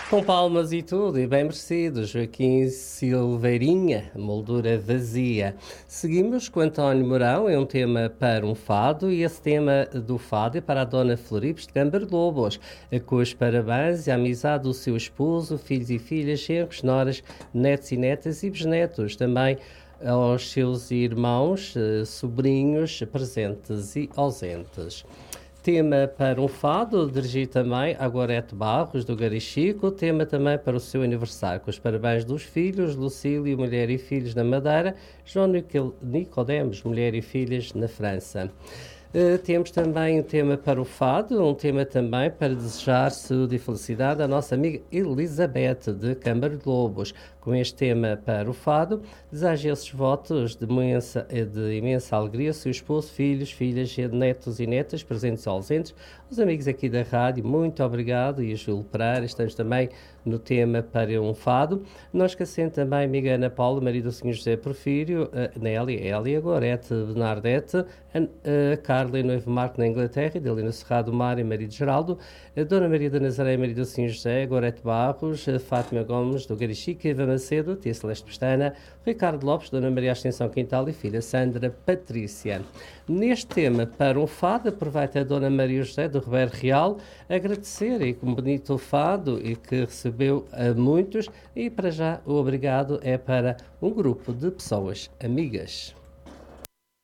Com palmas e tudo, e bem merecido, Joaquim Silveirinha, moldura vazia. Seguimos com António Mourão, é um tema para um fado, e esse tema do fado é para a dona Floripes de Câmara de Lobos, com os parabéns e a amizade do seu esposo, filhos e filhas, genros, noras, netos e netas e bisnetos, também aos seus irmãos, sobrinhos, presentes e ausentes. Tema para um fado, dirigido também a Gorete Barros, do Garichico. Tema também para o seu aniversário, com os parabéns dos filhos, Lucílio, mulher e filhos na Madeira, João Nicodemos, mulher e filhas na França. Temos também um tema para o fado, um tema também para desejar saúde e felicidade à nossa amiga Elizabeth, de Câmara de Lobos. Com este tema para o fado, desejo esses votos de imensa alegria ao seu esposo, filhos, filhas, netos e netas, presentes e ausentes, os amigos aqui da rádio, muito obrigado, e a Júlio Pereira, estamos também no tema para um fado. Não esquecendo também a amiga Ana Paula, marido do Sr. José Porfírio, Nélia, Hélia, Gorete, Bernardete, Carla e noivo Marco na Inglaterra, e Delina Serrado Mar e marido Geraldo, Dona Maria da Nazaré, marido do Sr. José, Gorete Barros, Fátima Gomes, do Garichica, Eva Macedo, Tia Celeste Pestana, Ricardo Lopes, Dona Maria Ascensão Quintal e filha Sandra Patrícia. Neste tema, para um fado, aproveita a Dona Maria José do Ribeiro Real agradecer e com bonito fado e que recebeu a muitos, e para já o obrigado é para um grupo de pessoas amigas.